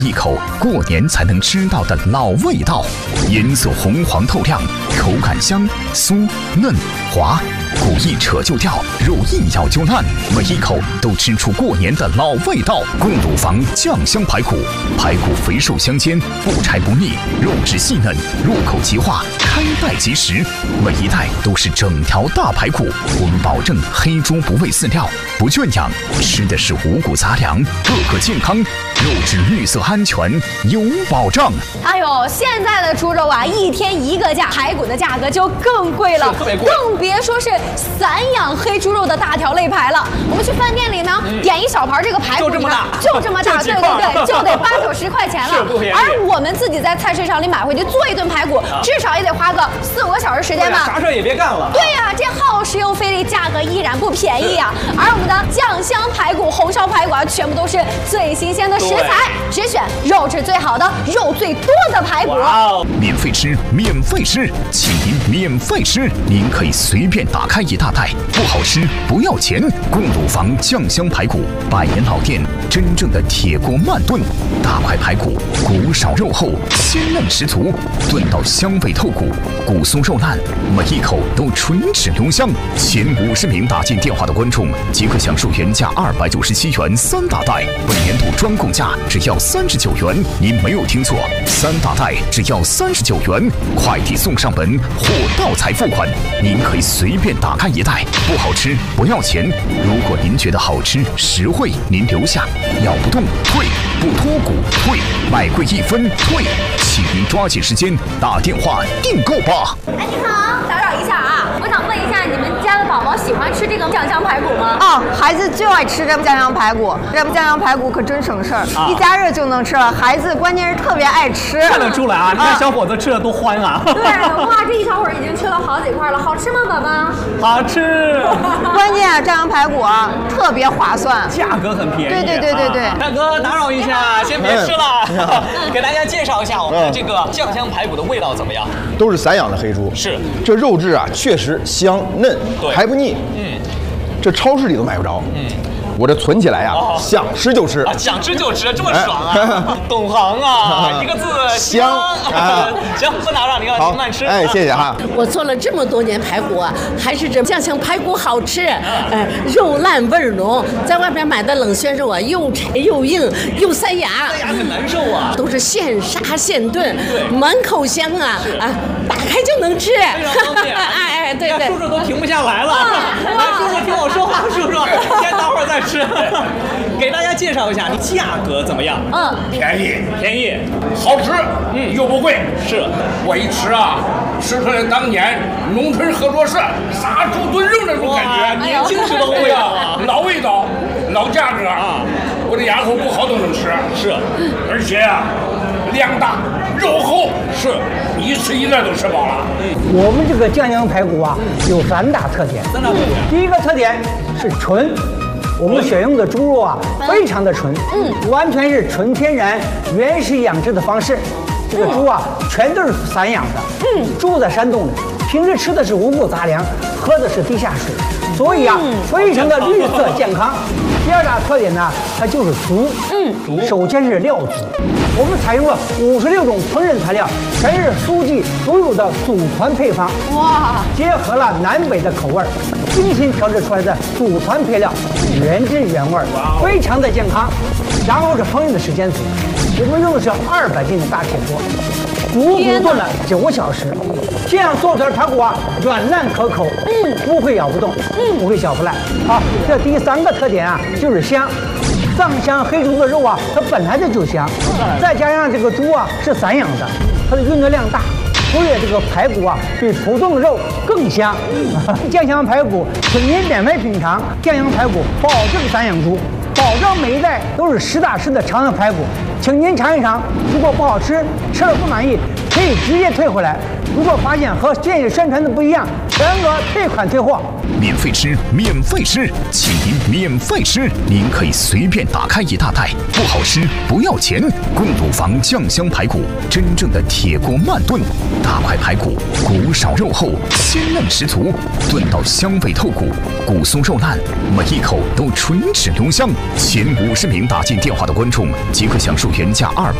一口过年才能吃到的老味道，颜色红黄透亮，口感香酥嫩滑，骨一扯就掉，肉一咬就烂，每一口都吃出过年的老味道。贡乳房酱香排骨，排骨肥瘦相间，不柴不腻，肉质细嫩，入口即化，开袋即食，每一袋都是整条大排骨。我们保证黑猪不喂饲料，不圈养，吃的是五谷杂粮，个个健康，肉质绿色安全，有保障。 哎呦，现在的猪肉啊，一天一个价，排骨的价格就更贵了， 特别贵， 更别说是散养黑猪肉的大条肋排了。我们去饭店里呢，点一小盘这个排骨， 就这么大， 对对对，就得8、90块钱了。而我们自己在菜市场里买回去做一顿排骨，至少也得花个4、5个小时时间吧。 啥事儿也别干了。 对呀，这耗时又费力，价格依然不便宜啊。而我们的酱香排骨、红烧排骨啊，全部都是最新鲜的食材，只选肉质最好的、肉最多的排骨。 免费吃，免费吃，请您免费吃。您可以随便打开一大袋，不好吃不要钱。贡乳房酱香排骨，100年老店，真正的铁锅慢炖，大块排骨，骨少肉厚，鲜嫩十足，炖到香味透骨，骨酥肉烂，每一口都唇齿留香。前50名打进电话的观众即可享受原价297元3大袋，本年度专供价只要39元。您没有听错，3大袋只要39元，快递送上门，货到才付款。您可以随便打开一袋，不好吃不要钱。如果您觉得好吃实惠，您留下，咬不动退，不脱骨退，买贵1分退，请您抓紧时间打电话订购吧。 哎，你好，打扰一下啊，我想问一下，你们家的宝宝喜欢吃这个酱香排骨吗？ 啊，孩子就爱吃这酱香排骨，这酱香排骨可真省事儿，一加热就能吃了。孩子关键是特别爱吃， 看得出来啊，你看小伙子吃的多欢啊。 对，哇，这一小会儿已经吃了好几块了，好吃吗，宝宝？ 好吃。 关键啊，酱香排骨啊特别划算， 价格很便宜。 对。 大哥，打扰一下，先别吃了，给大家介绍一下我们的这个酱香排骨的味道怎么样？ 都是散养的黑猪， 是这肉质啊确实香嫩，还不腻。这超市里都买不着。我这存起来呀，想吃就吃， 想吃就吃，这么爽啊！懂行啊，一个字香。行，不打扰你了，请慢吃。 哎，谢谢哈。 我做了这么多年排骨啊，还是这酱香排骨好吃，肉烂味儿浓。在外边买的冷鲜肉啊，又柴又硬又塞牙， 很难受啊。 都是现杀现炖，满口香啊，打开就能吃， 非常方便。 哎，对， 叔叔都停不下来了。来，叔叔听我说话，叔叔，先等会儿再吃。给大家介绍一下，你价格怎么样？ 便宜， 好吃， 又不贵。 是， 我一吃啊，吃出来当年农村合作社杀猪炖肉那种感觉， 年轻时的味道啊， 老味道，老价格啊，我这丫头不好都能吃。 是， 而且啊，量大肉厚， 是一吃一个都吃饱了。 我们这个酱香排骨啊，有3大特点。第一个特点是纯。我们选用的猪肉啊，非常的纯，完全是纯天然、原始养殖的方式。这个猪啊，全都是散养的，住在山洞里，平时吃的是五谷杂粮，喝的是地下水，所以啊，非常的绿色健康。第2大特点呢，它就是足，首先是料足，我们采用了56种烹饪材料，全是苏记独有的祖传配方，结合了南北的口味，精心调制出来的祖传配料，原汁原味，非常的健康。然后是烹饪的时间足，我们用的是200斤的大铁锅，足足炖了9小时，这样做出来的排骨啊，软烂可口，不会咬不动，不会小不烂。好，这第3个特点啊，就是香。藏香黑猪的肉啊，它本来就香，再加上这个猪啊是散养的，它的运动量大，所以这个排骨啊比普通的肉更香。酱香排骨，请您免费品尝酱香排骨，保证散养猪，保证每一袋都是实打实的长香排骨，请您尝一尝。如果不好吃，吃了不满意， 可以直接退回来。如果发现和建议宣传的不一样，全额退款退货。 免费吃，免费吃，请您免费吃。您可以随便打开一大袋，不好吃不要钱。供乳房酱香排骨，真正的铁锅慢炖，大块排骨，骨少肉厚，鲜嫩十足，炖到香味透骨，骨松肉烂，每一口都唇齿留香。前50名打进电话的观众即可享受原价200